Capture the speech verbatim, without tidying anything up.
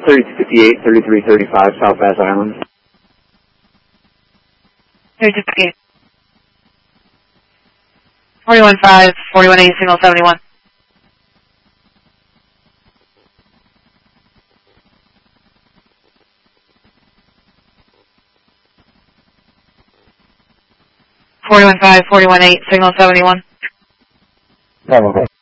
thirty-two fifty-eight, thirty-three thirty-five, South Bass Island. thirty-two fifty-eight. forty-one five, forty-one eight, signal seventy-one. forty-one five, forty-one eight, signal seventy-one. Oh, okay.